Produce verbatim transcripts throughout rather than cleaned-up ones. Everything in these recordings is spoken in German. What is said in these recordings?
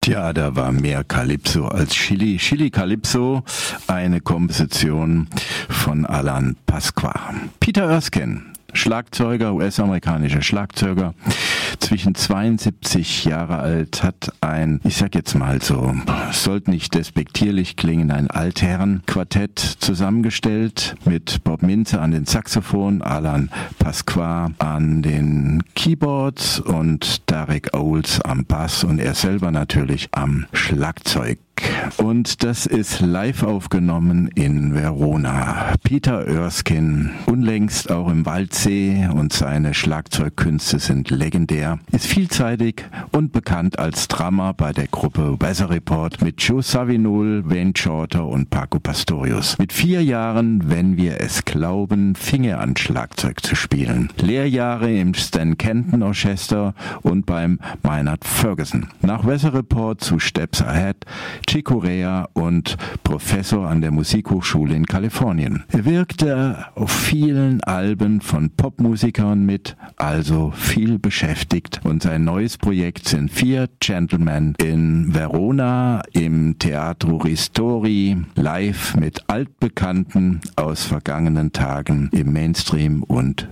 Tja, da war mehr Calypso als Chili. Chili Calypso, eine Komposition von Alan Pasqua. Peter Erskine, Schlagzeuger, U S-amerikanischer Schlagzeuger, zwischen zweiundsiebzig Jahre alt, hat ein, ich sag jetzt mal so, sollte nicht despektierlich klingen, ein Altherren-Quartett zusammengestellt mit Bob Mintze an den Saxophon, Alan Pasqua an den Keyboards und Derek Owles am Bass und er selber natürlich am Schlagzeug. Und das ist live aufgenommen in Verona. Peter Erskine, unlängst auch im Waldsee, und seine Schlagzeugkünste sind legendär, ist vielseitig und bekannt als Drummer bei der Gruppe Weather Report mit Joe Zawinul, Wayne Shorter und Paco Pastorius. Mit vier Jahren, wenn wir es glauben, fing er an, Schlagzeug zu spielen. Lehrjahre im Stan Kenton Orchester und beim Maynard Ferguson. Nach Weather Report zu Steps Ahead, Chick Corea und Professor an der Musikhochschule in Kalifornien. Er wirkte auf vielen Alben von Popmusikern mit, also viel beschäftigt, und sein neues Projekt sind vier Gentlemen in Verona im Teatro Ristori, live mit Altbekannten aus vergangenen Tagen im Mainstream- und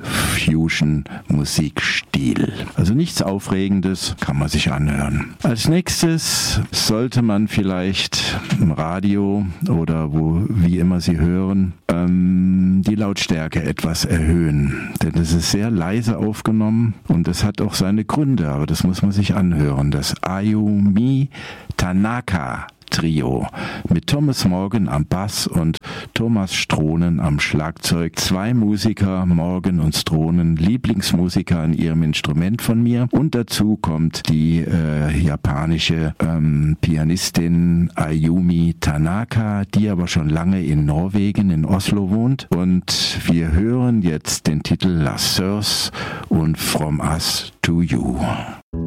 Fusion-Musikstil. Also nichts Aufregendes, kann man sich anhören. Als nächstes sollte man vielleicht im Radio oder wo, wie immer Sie hören, ähm, die Lautstärke etwas erhöhen. Denn es ist sehr leise aufgenommen und es hat auch seine Gründe, aber das muss man sich anhören. Das Ayumi Tanaka Trio mit Thomas Morgan am Bass und Thomas Stronen am Schlagzeug. Zwei Musiker, Morgan und Stronen, Lieblingsmusiker an ihrem Instrument von mir. Und dazu kommt die äh, japanische ähm, Pianistin Ayumi Tanaka, die aber schon lange in Norwegen, in Oslo wohnt. Und wir hören jetzt den Titel La Source und From Us to You.